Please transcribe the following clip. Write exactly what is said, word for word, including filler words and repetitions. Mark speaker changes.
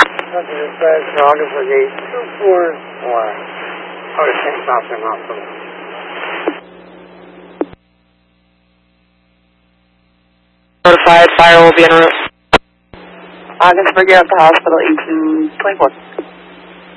Speaker 1: Nothing to say, August was eight two four one. Oh, the same Southern Hospital.
Speaker 2: Notified, fire will be en route.
Speaker 3: August, we're here at the hospital, eighteen twenty-four.